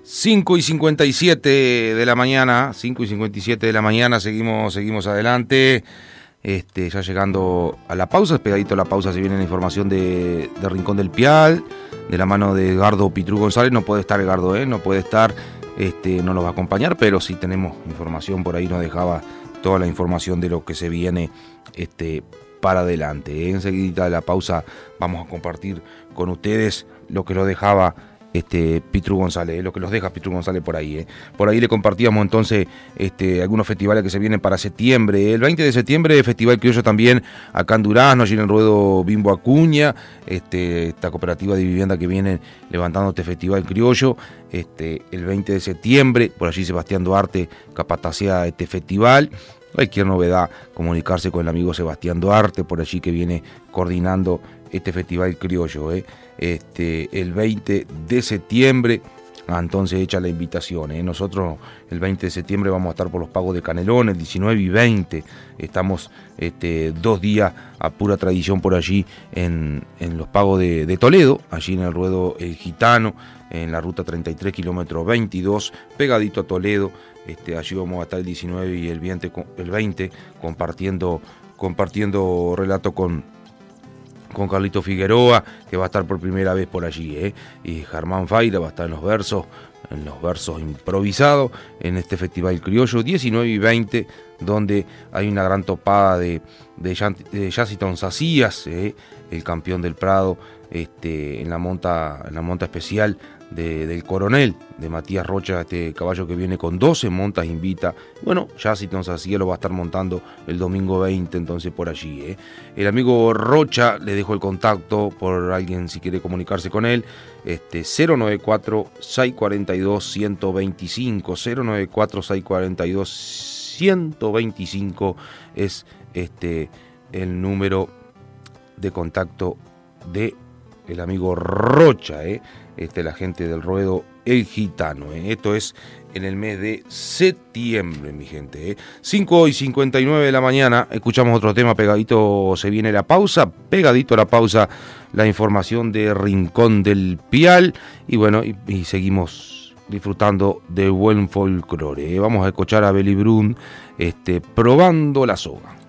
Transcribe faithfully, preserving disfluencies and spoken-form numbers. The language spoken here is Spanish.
cinco y cincuenta y siete de la mañana, cinco y cincuenta y siete de la mañana, seguimos, seguimos adelante, este, ya llegando a la pausa, pegadito a la pausa se viene la información de, de Rincón del Pial, de la mano de Edgardo Pitrú González. No puede estar Edgardo, ¿eh? no puede estar, este, no nos va a acompañar, pero sí tenemos información, por ahí nos dejaba toda la información de lo que se viene este, para adelante. ¿eh? Enseguida de la pausa vamos a compartir con ustedes lo que lo dejaba Este, Pitrú González, eh, lo que los deja Pitrú González por ahí. Eh. Por ahí le compartíamos entonces este, algunos festivales que se vienen para septiembre. Eh. El veinte de septiembre, Festival Criollo también acá en Durazno, allí en el ruedo Bimbo Acuña, este, esta cooperativa de vivienda que viene levantando este Festival Criollo. Este, el veinte de septiembre, por allí Sebastián Duarte capatacea este festival. Cualquier novedad, comunicarse con el amigo Sebastián Duarte, por allí que viene coordinando este Festival Criollo. Eh. Este, el veinte de septiembre, ah, entonces hecha la invitación. Eh. Nosotros el veinte de septiembre vamos a estar por los pagos de Canelón, el diecinueve y veinte. Estamos este, dos días a pura tradición por allí en, en los pagos de, de Toledo, allí en el ruedo El Gitano, en la ruta treinta y tres, kilómetro veintidós, pegadito a Toledo. Este, allí vamos a estar el diecinueve y el veinte, el veinte compartiendo, compartiendo relato con, con Carlito Figueroa, que va a estar por primera vez por allí, ¿eh? y Germán Faira va a estar en los versos, en los versos improvisados, en este Festival Criollo, diecinueve y veinte, donde hay una gran topada de, de, de Yacyton Sacías, ¿eh? el campeón del Prado, este, en la monta, en la monta especial de, del Coronel, de Matías Rocha, este caballo que viene con doce montas, invita. Bueno, Yacyton Sacías lo va a estar montando el domingo veinte, entonces por allí. ¿eh? El amigo Rocha, le dejo el contacto por alguien si quiere comunicarse con él, este, cero noventa y cuatro, seiscientos cuarenta y dos, ciento veinticinco, cero noventa y cuatro, seiscientos cuarenta y dos, ciento veinticinco es este, el número de contacto de el amigo Rocha, ¿eh? este, la gente del ruedo El Gitano. ¿eh? Esto es en el mes de septiembre, mi gente. ¿eh? cinco y cincuenta y nueve de la mañana, escuchamos otro tema, pegadito se viene la pausa, pegadito a la pausa la información de Rincón del Pial, y bueno, y, y seguimos disfrutando de buen folclore. ¿eh? Vamos a escuchar a Beli Brun, este, Probando la Soga.